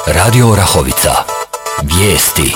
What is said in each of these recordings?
Radio Orahovica. Vijesti.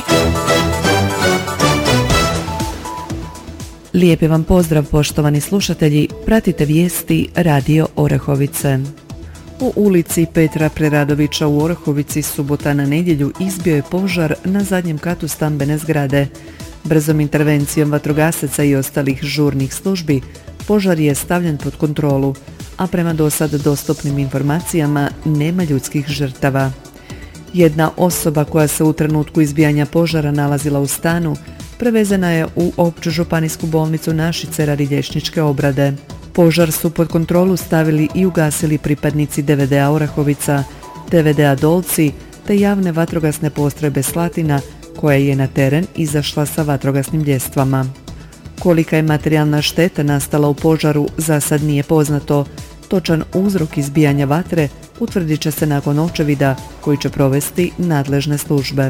Lijepi vam pozdrav, poštovani slušatelji, pratite vijesti Radio Orahovice. U ulici Petra Preradovića u Orahovici subota na nedjelju izbio je požar na zadnjem katu stambene zgrade. Brzom intervencijom vatrogasaca i ostalih žurnih službi požar je stavljen pod kontrolu, a prema dosad dostupnim informacijama nema ljudskih žrtava. Jedna osoba koja se u trenutku izbijanja požara nalazila u stanu prevezena je u Opću županijsku bolnicu Našice radi liječničke obrade. Požar su pod kontrolu stavili i ugasili pripadnici DVD-a Orahovica, DVD-a Dolci te javne vatrogasne postrojbe Slatina koja je na teren izašla sa vatrogasnim ljestvama. Kolika je materijalna šteta nastala u požaru za sad nije poznato. Točan uzrok izbijanja vatre utvrdit će se nakon očevida koji će provesti nadležne službe.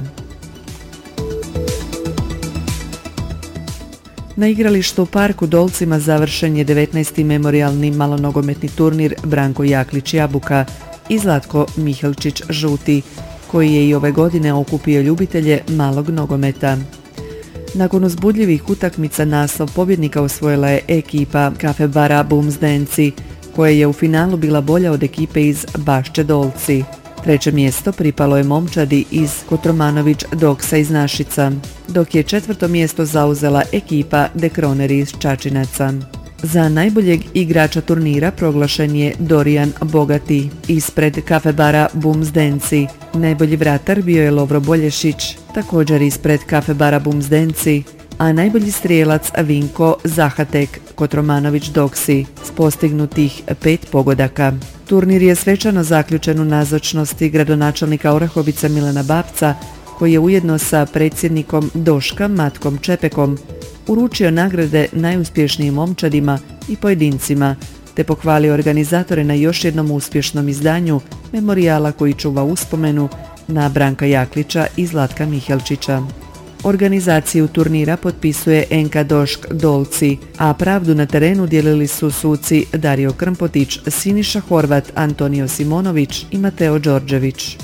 Na igralištu u parku Dolcima završen je 19. memorijalni malonogometni turnir Branko Jaklić Jabuka i Zlatko Mihelčić Žuti, koji je i ove godine okupio ljubitelje malog nogometa. Nakon uzbudljivih utakmica naslov pobjednika osvojila je ekipa Kafebara Bumzdenci, koja je u finalu bila bolja od ekipe iz Bašče Dolci. Treće mjesto pripalo je momčadi iz Kotromanović Doksa iz Našica, dok je četvrto mjesto zauzela ekipa Dekroneri iz Čačinaca. Za najboljeg igrača turnira proglašen je Dorijan Bogati ispred Kafebara Bumzdenci. Najbolji vratar bio je Lovro Bolješić, također ispred Kafebara Bumzdenci, a najbolji strijelac Vinko Zahatek Kotromanović Doksi s postignutih 5 pogodaka. Turnir je svečano zaključen u nazočnosti gradonačelnika Orahovice Milana Babca, koji je ujedno sa predsjednikom Doška Matkom Čepekom uručio nagrade najuspješnijim momčadima i pojedincima, te pohvalio organizatore na još jednom uspješnom izdanju memorijala koji čuva uspomenu na Branka Jaklića i Zlatka Mihelčića. Organizaciju turnira potpisuje NK Došk Dolci, a pravdu na terenu dijelili su suci Dario Krmpotić, Siniša Horvat, Antonio Simonović i Mateo Đorđević.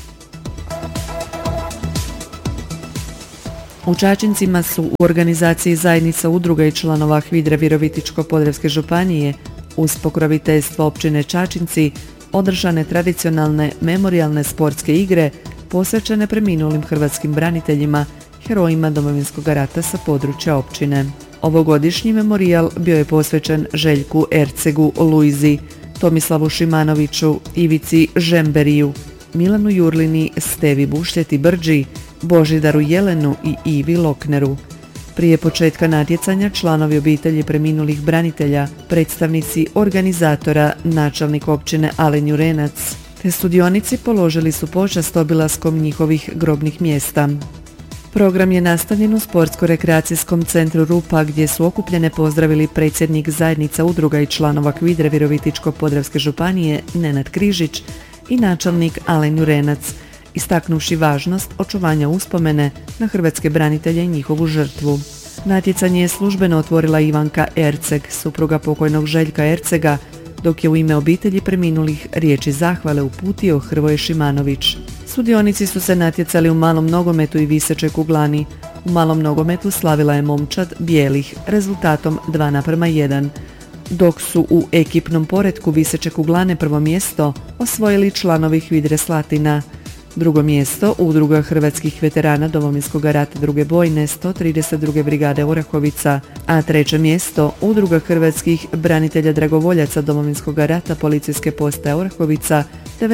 U Čačincima su u organizaciji zajednica udruga i članova HVIDRA Virovitičko-podravske županije uz pokroviteljstvo općine Čačinci održane tradicionalne memorijalne sportske igre posvećene preminulim hrvatskim braniteljima, herojima Domovinskog rata sa područja općine. Ovogodišnji memorijal bio je posvećen Željku Ercegu Luizi, Tomislavu Šimanoviću, Ivici Žemberiju, Milanu Jurlini, Stevi Bušljeti Brđi, Božidaru Jelenu i Ivi Lokneru. Prije početka natjecanja članovi obitelji preminulih branitelja, predstavnici organizatora, načelnik općine Alen Jurenac, te sudionici položili su počast obilaskom njihovih grobnih mjesta. Program je nastavljen u Sportsko-rekreacijskom centru Rupa, gdje su okupljene pozdravili predsjednik zajednica udruga i članova HVIDRA Virovitičko-podravske županije Nenad Križić i načelnik Alen Jurenac, istaknuvši važnost očuvanja uspomene na hrvatske branitelje i njihovu žrtvu. Natjecanje je službeno otvorila Ivanka Erceg, supruga pokojnog Željka Ercega, dok je u ime obitelji preminulih riječi zahvale uputio Hrvoje Šimanović. Sudionici su se natjecali u malom nogometu i visećoj kuglani. U malom nogometu slavila je momčad bijelih rezultatom 2:1, dok su u ekipnom poretku viseće kuglane prvo mjesto osvojili članovi HVIDRE Slatina. Drugo mjesto udruga hrvatskih veterana Domovinskog rata druge bojne 132. brigade Orahovica, a treće mjesto udruga hrvatskih branitelja dragovoljaca Domovinskog rata policijske postaje Orahovica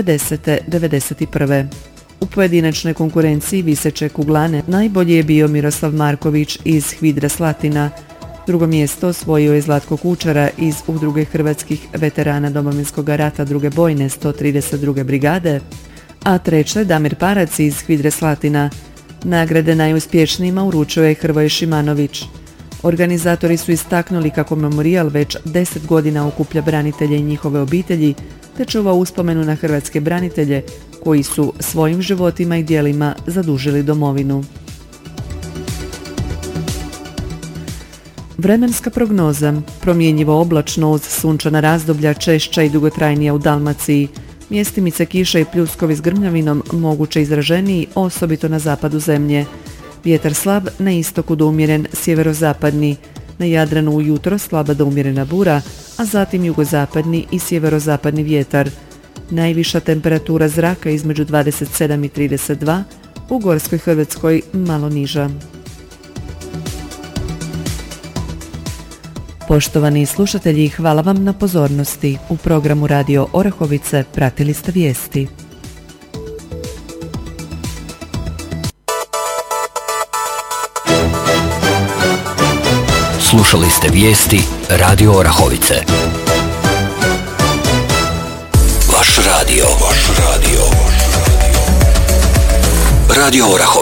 90-91. U pojedinačnoj konkurenciji viseće kuglane najbolji je bio Miroslav Marković iz HVIDRE Slatina. Drugo mjesto osvojio je Zlatko Kučara iz udruge hrvatskih veterana Domovinskog rata druge bojne 132. brigade, a treće Damir Parac iz HVIDRE Slatina. Nagrade najuspješnijima uručio je Hrvoje Šimanović. Organizatori su istaknuli kako memorijal već 10 godina okuplja branitelje i njihove obitelji, te čuva uspomenu na hrvatske branitelje koji su svojim životima i djelima zadužili domovinu. Vremenska prognoza. Promjenjivo oblačno uz sunčana razdoblja, češća i dugotrajnija u Dalmaciji. Mjestimice kiše i pljuskovi s grmljavinom moguće izraženiji, osobito na zapadu zemlje. Vjetar slab, na istoku do umjeren sjeverozapadni. Na Jadranu ujutro slaba do umjerena bura, a zatim jugozapadni i sjeverozapadni vjetar. Najviša temperatura zraka između 27 i 32, u Gorskoj Hrvatskoj malo niža. Poštovani slušatelji, hvala vam na pozornosti. U programu Radio Orahovice pratili ste vijesti. Slušali ste vijesti Radio Orahovice. Vaš radio. Radio Orahovice.